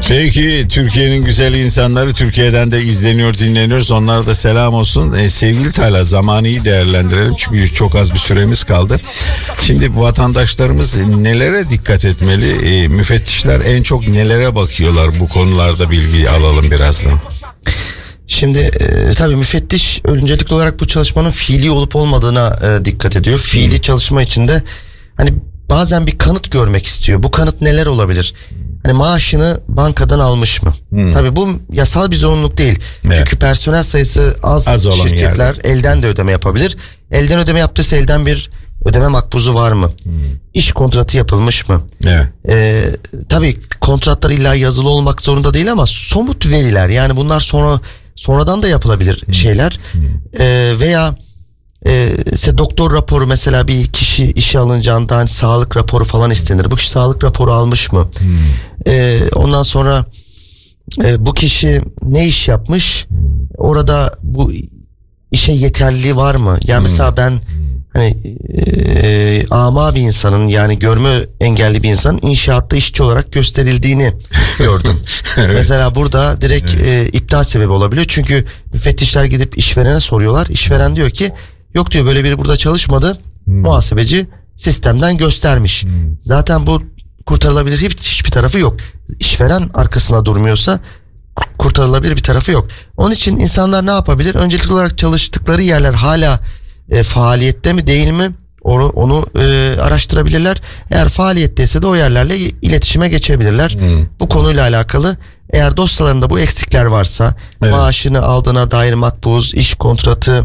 Peki Türkiye'nin güzel insanları, Türkiye'den de izleniyor, dinleniyoruz. Onlara da selam olsun. Sevgili Talha, zamanı iyi değerlendirelim çünkü çok az bir süremiz kaldı. Şimdi vatandaşlarımız nelere dikkat etmeli? Müfettişler en çok nelere bakıyorlar, bu konularda bilgi alalım birazdan. Şimdi tabii müfettiş öncelikli olarak bu çalışmanın fiili olup olmadığına dikkat ediyor. Fiili çalışma içinde hani bazen bir kanıt görmek istiyor. Bu kanıt neler olabilir? Hani maaşını bankadan almış mı? Tabii bu yasal bir zorunluluk değil. Evet. Çünkü personel sayısı az olan şirketler elden de ödeme yapabilir. Elden ödeme yaptıysa elden bir ödeme makbuzu var mı? İş kontratı yapılmış mı? Evet. Tabii kontratlar illa yazılı olmak zorunda değil ama somut veriler, yani bunlar sonradan da yapılabilir şeyler. Veya işte doktor raporu, mesela bir kişi işe alınacağında hani sağlık raporu falan istenir. Bu kişi sağlık raporu almış mı? Ondan sonra bu kişi ne iş yapmış? Orada bu işe yeterliliği var mı? Yani mesela ben hani ama bir insanın, yani görme engelli bir insanın inşaatta işçi olarak gösterildiğini gördüm. Evet. Mesela burada direkt iptal sebebi olabiliyor. Çünkü müfettişler gidip işverene soruyorlar. İşveren diyor ki yok diyor, böyle biri burada çalışmadı. Muhasebeci sistemden göstermiş. Zaten bu kurtarılabilir hiçbir tarafı yok. İşveren arkasına durmuyorsa kurtarılabilir bir tarafı yok. Onun için insanlar ne yapabilir? Öncelikli olarak çalıştıkları yerler hala faaliyette mi değil mi? Onu araştırabilirler. Eğer faaliyetteyse de o yerlerle iletişime geçebilirler. Bu konuyla alakalı eğer dosyalarında bu eksikler varsa, maaşını aldığına dair makbuz, iş kontratı,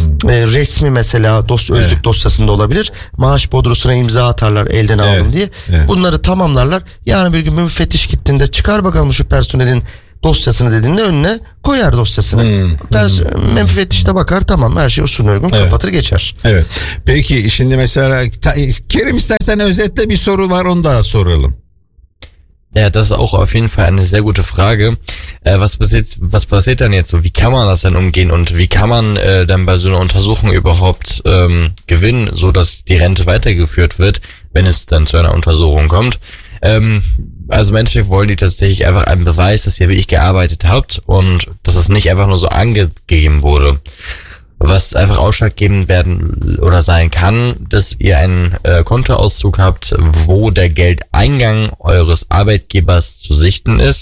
resmi mesela özlük dosyasında olabilir. Maaş bodrosuna imza atarlar elden aldım diye. Bunları tamamlarlar. Yarın bir gün bir müfettiş gittiğinde çıkar bakalım şu personelin dosyasını dediğinde önüne koyar dosyasını. Müfettiş de bakar, tamam her şey usulüne uygun, kapatır geçer. Evet. Peki şimdi mesela Kerim, istersen özetle bir soru var, onu da soralım. Ja, das ist auch auf jeden Fall eine sehr gute Frage. Was passiert dann jetzt so? Wie kann man das dann umgehen und wie kann man dann bei so einer Untersuchung überhaupt gewinnen, so dass die Rente weitergeführt wird, wenn es dann zu einer Untersuchung kommt? Also im Endeffekt wollen die tatsächlich einfach einen Beweis, dass ihr wirklich gearbeitet habt und dass es nicht einfach nur so angegeben wurde. Was einfach ausschlaggebend werden oder sein kann, dass ihr einen Kontoauszug habt, wo der Geldeingang eures Arbeitgebers zu sichten ist.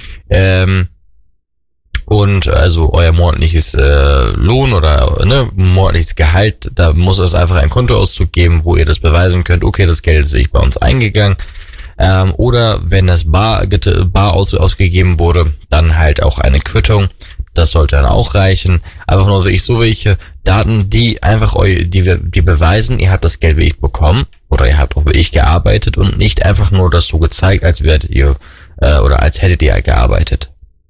Und also euer monatliches Lohn oder monatliches Gehalt, da muss es einfach einen Kontoauszug geben, wo ihr das beweisen könnt, okay, das Geld ist wirklich bei uns eingegangen. Oder wenn das bar ausgegeben wurde, dann halt auch eine Quittung. Das sollte dann auch reichen. Einfach nur wirklich so welche Daten, die einfach die beweisen, ihr habt das Geld wirklich bekommen oder ihr habt auch wirklich gearbeitet und nicht einfach nur das so gezeigt, als wäret ihr oder als hättet ihr gearbeitet.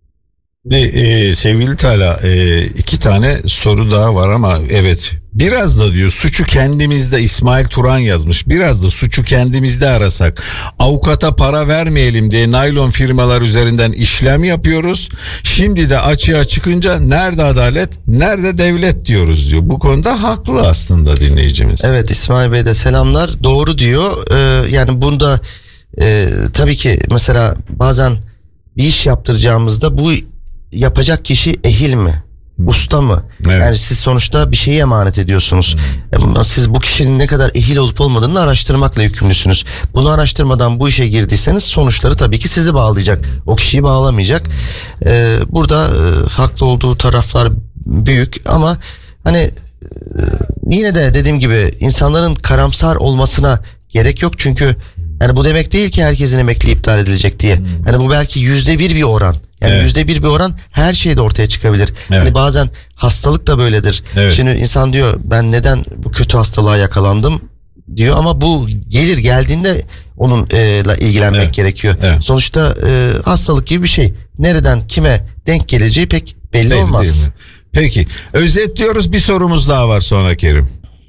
Sevgili Talha, 2 tane soru daha var ama evet, biraz da diyor suçu kendimizde, İsmail Turan yazmış, biraz da suçu kendimizde arasak, avukata para vermeyelim diye naylon firmalar üzerinden işlem yapıyoruz, şimdi de açığa çıkınca nerede adalet, nerede devlet diyoruz diyor. Bu konuda haklı aslında dinleyicimiz. Evet, İsmail Bey de selamlar, doğru diyor. Yani bunda tabii ki mesela bazen bir iş yaptıracağımızda bu yapacak kişi ehil mi? Usta mı? Evet. Yani siz sonuçta bir şeyi emanet ediyorsunuz. Siz bu kişinin ne kadar ehil olup olmadığını araştırmakla yükümlüsünüz. Bunu araştırmadan bu işe girdiyseniz sonuçları tabii ki sizi bağlayacak. O kişiyi bağlamayacak. Burada haklı olduğu taraflar büyük ama hani yine de dediğim gibi insanların karamsar olmasına gerek yok. Çünkü yani bu demek değil ki herkesin emekli iptal edilecek diye. Yani bu belki %1 bir oran. Yani %1 bir oran her şeyde ortaya çıkabilir. Evet. Hani bazen hastalık da böyledir. Evet. Şimdi insan diyor ben neden bu kötü hastalığa yakalandım diyor ama bu geldiğinde onunla ilgilenmek gerekiyor. Evet. Sonuçta hastalık gibi bir şey. Nereden kime denk geleceği pek belli olmaz. Peki özetliyoruz, bir sorumuz daha var sonra Kerim.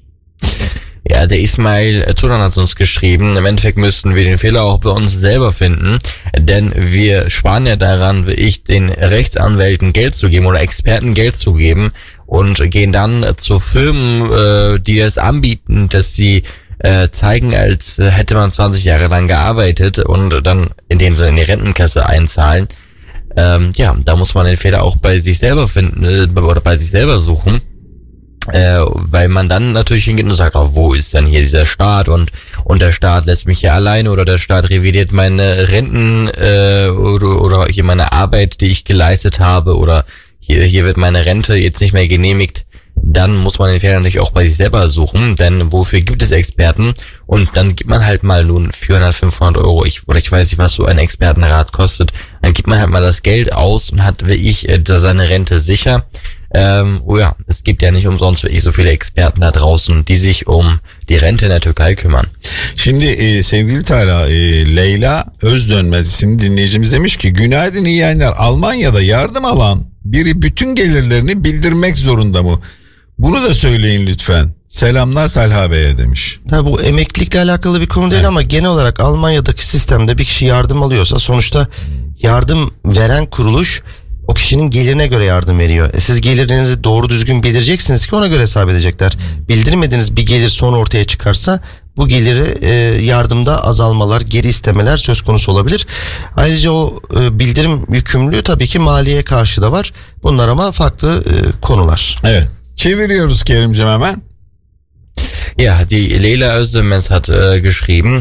Ja, der Ismail Turan hat uns geschrieben, im Endeffekt müssten wir den Fehler auch bei uns selber finden, denn wir sparen ja daran, wie ich den Rechtsanwälten Geld zu geben oder Experten Geld zu geben und gehen dann zu Firmen, die das anbieten, dass sie zeigen, als hätte man 20 Jahre lang gearbeitet und dann in dem Sinne in die Rentenkasse einzahlen. Ja, da muss man den Fehler auch bei sich selber finden oder bei sich selber suchen. Weil man dann natürlich hingeht und sagt, wo ist denn hier dieser Staat und der Staat lässt mich hier alleine oder der Staat revidiert meine Renten oder hier meine Arbeit, die ich geleistet habe oder hier wird meine Rente jetzt nicht mehr genehmigt. Dann muss man den Fehler natürlich auch bei sich selber suchen, denn wofür gibt es Experten? Und dann gibt man halt mal nun 400, 500 Euro, ich weiß nicht, was so ein Expertenrat kostet, dann gibt man halt mal das Geld aus und hat wirklich seine Rente sicher. Es gibt ja nicht umsonst wirklich so viele Experten da draußen, die sich um die Rente in der Türkei kümmern. Şimdi sevgili Tayla, Leyla Özdönmez isimli dinleyicimiz demiş ki günaydın iyi yayınlar. Almanya'da yardım alan biri bütün gelirlerini bildirmek zorunda mı? Bunu da söyleyin lütfen. Selamlar Talha Bey'e demiş. Tabii bu emeklilikle alakalı bir konu değil ama genel olarak Almanya'daki sistemde bir kişi yardım alıyorsa sonuçta yardım veren kuruluş o kişinin gelirine göre yardım veriyor. Siz gelirinizi doğru düzgün bildireceksiniz ki ona göre hesap edecekler. Bildirmediğiniz bir gelir sonra ortaya çıkarsa bu geliri yardımda azalmalar, geri istemeler söz konusu olabilir. Ayrıca o bildirim yükümlülüğü tabii ki maliye karşı da var. Bunlar ama farklı konular. Evet. Çeviriyoruz Kerimciğim hemen. Ja, die Leila Özdemez hat geschrieben,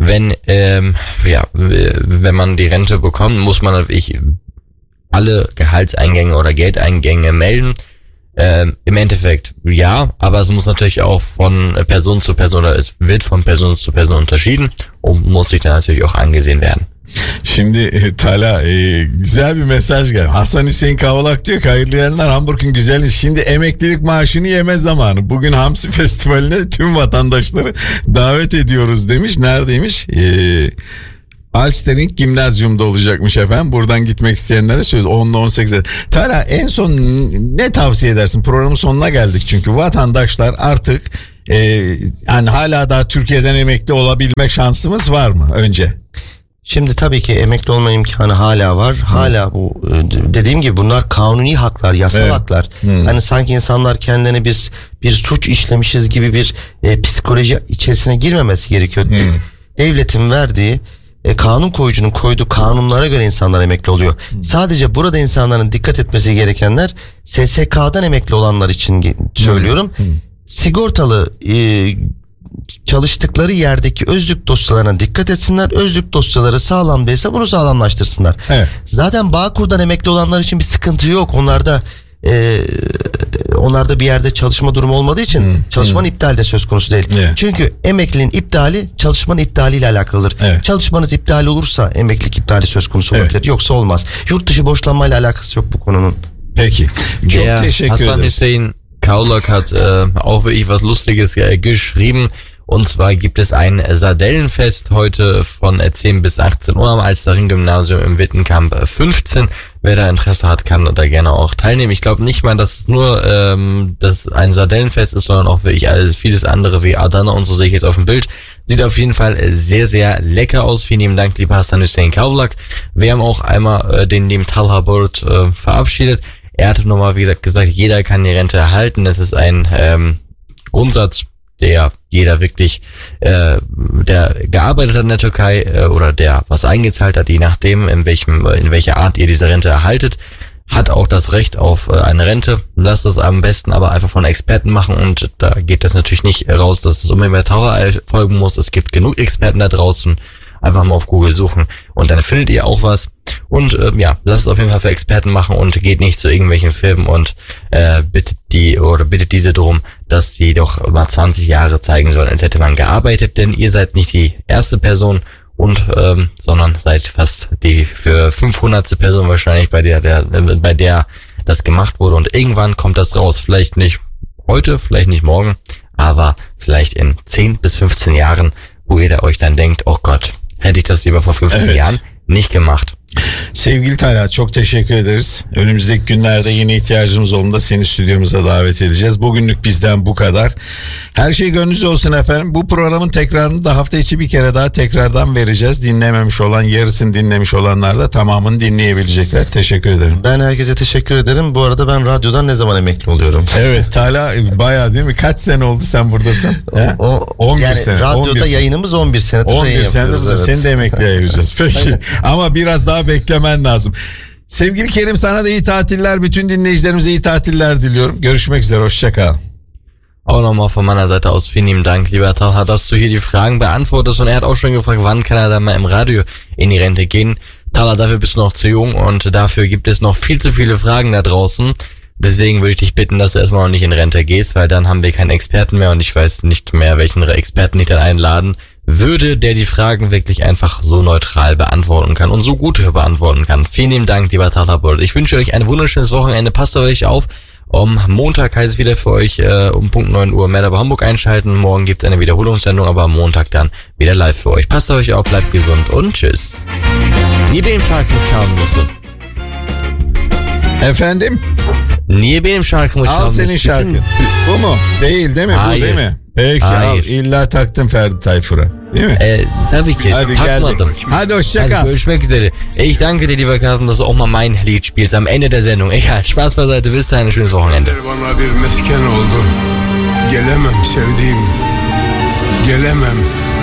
wenn man die Rente bekommt, muss man natürlich alle Gehaltseingänge oder Geldeingänge melden. Im Endeffekt ja, aber es muss natürlich auch von Person zu Person oder es wird von Person zu Person unterschieden und muss sich dann natürlich auch angesehen werden. Şimdi Tala güzel bir mesaj geldi. Hasan Hüseyin Kavalak diyor ki hayırlı yayınlar, Hamburg'un güzel. Şimdi emeklilik maaşını yeme zamanı. Bugün Hamsi Festivali'ne tüm vatandaşları davet ediyoruz demiş. Neredeymiş? Alstering Gimnazyum'da olacakmış efendim. Buradan gitmek isteyenlere söz 10'la 18'e. Tala en son ne tavsiye edersin? Programın sonuna geldik çünkü vatandaşlar artık yani hala daha Türkiye'den emekli olabilme şansımız var mı önce? Şimdi tabii ki emekli olma imkanı hala var. Hala bu dediğim gibi bunlar kanuni haklar, yasal haklar. Hani sanki insanlar kendini biz bir suç işlemişiz gibi bir psikoloji içerisine girmemesi gerekiyor. Devletin verdiği kanun koyucunun koyduğu kanunlara göre insanlar emekli oluyor. Sadece burada insanların dikkat etmesi gerekenler SSK'dan emekli olanlar için söylüyorum. Sigortalı çalıştıkları yerdeki özlük dosyalarına dikkat etsinler. Özlük dosyaları sağlam değilse bunu sağlamlaştırsınlar. Evet. Zaten Bağkur'dan emekli olanlar için bir sıkıntı yok. Onlarda bir yerde çalışma durumu olmadığı için çalışmanın iptali de söz konusu değil. Evet. Çünkü emekliliğin iptali çalışmanın iptaliyle alakalıdır. Evet. Çalışmanız iptal olursa emeklilik iptali söz konusu olabilir. Evet. Yoksa olmaz. Yurt dışı borçlanmayla alakası yok bu konunun. Peki. Çok teşekkür Hasan ederim. Hüseyin Kaulak hat auch wirklich was Lustiges geschrieben. Und zwar gibt es ein Sardellenfest heute von 10 bis 18 Uhr am Alstering-Gymnasium im Wittenkamp 15. Wer da Interesse hat, kann da gerne auch teilnehmen. Ich glaube nicht mal, dass es nur dass ein Sardellenfest ist, sondern auch wirklich vieles andere wie Adana und so sehe ich jetzt auf dem Bild. Sieht auf jeden Fall sehr, sehr lecker aus. Vielen lieben Dank, lieber Hasan Hüseyin Kaulak. Wir haben auch einmal den lieben Talha Burt verabschiedet. Er hatte nochmal, wie gesagt, jeder kann die Rente erhalten. Das ist ein Grundsatz, der jeder wirklich, der gearbeitet hat in der Türkei oder der was eingezahlt hat, je nachdem, in welcher Art ihr diese Rente erhaltet, hat auch das Recht auf eine Rente. Lasst das am besten aber einfach von Experten machen und da geht das natürlich nicht raus, dass es immer mehr Taucher folgen muss. Es gibt genug Experten da draußen. Einfach mal auf Google suchen und dann findet ihr auch was. Und lasst es auf jeden Fall für Experten machen und geht nicht zu irgendwelchen Firmen und bittet diese darum, dass die doch mal 20 Jahre zeigen sollen, als hätte man gearbeitet, denn ihr seid nicht die erste Person und sondern seid fast die für 500. Person wahrscheinlich, bei der das gemacht wurde und irgendwann kommt das raus. Vielleicht nicht heute, vielleicht nicht morgen, aber vielleicht in 10 bis 15 Jahren, wo ihr euch dann denkt, oh Gott, hätte ich das lieber vor 15 Jahren nicht gemacht. Sevgili Talha, çok teşekkür ederiz. Önümüzdeki günlerde yine ihtiyacımız olduğunda seni stüdyomuza davet edeceğiz. Bugünlük bizden bu kadar. Her şey gönlünüzce olsun efendim. Bu programın tekrarını da hafta içi bir kere daha tekrardan vereceğiz. Dinlememiş olan, yarısını dinlemiş olanlar da tamamını dinleyebilecekler. Teşekkür ederim. Ben herkese teşekkür ederim. Bu arada ben radyodan ne zaman emekli oluyorum? Evet Talha, bayağı değil mi? Kaç sene oldu sen buradasın? 11 yani sene. radyoda 11 sene. yayınımız 11 senedir. 11 senedir de evet. seni de emekliye ayıracağız. Peki. Ama biraz daha beklemen lazım. Sevgili Kerim, sana da iyi tatiller. Bütün dinleyicilerimize iyi tatiller diliyorum. Görüşmek üzere. Hoşça kal. Auch nochmal von meiner Seite aus vielen lieben Dank, lieber Talha, dass du hier die Fragen beantwortest. Und er hat auch schon gefragt, wann kann er dann mal im Radio in die Rente gehen. Talha, dafür bist du noch zu jung und dafür gibt es noch viel zu viele Fragen da draußen. Deswegen würde ich dich bitten, dass du erstmal noch nicht in Rente gehst, weil dann haben wir keinen Experten mehr und ich weiß nicht mehr, welchen Experten ich dann einladen würde, der die Fragen wirklich einfach so neutral beantworten kann und so gut beantworten kann. Vielen lieben Dank, lieber Talha Bulut. Ich wünsche euch ein wunderschönes Wochenende. Passt auf euch auf. Am Montag heißt es wieder für euch um Punkt 9 Uhr mehr bei Hamburg einschalten. Morgen gibt es eine Wiederholungssendung, aber am Montag dann wieder live für euch. Passt auf euch auf, bleibt gesund und tschüss. Niye benim şarkımı çalmıyorsun? Efendim? Niye benim şarkımı Al çalmıyorsun? senin şarkın. Bu mu? Değil mi? Hayır. Bu değil mi? Peki Hayır. al. İlla taktın Ferdi Tayfur'a. Değil mi? Tabii ki. Hadi Takmadım. geldik. Hadi hoşça Hadi kal. görüşmek üzere. Ich danke dir, lieber Carsten, dass du auch mal mein Lied spielst am Ende der Sendung. Egal, Spaß beiseite. Bis dahin, ein schönes Wochenende. Bana bir mesken oldu. Gelemem sevdiğim. Gelemem.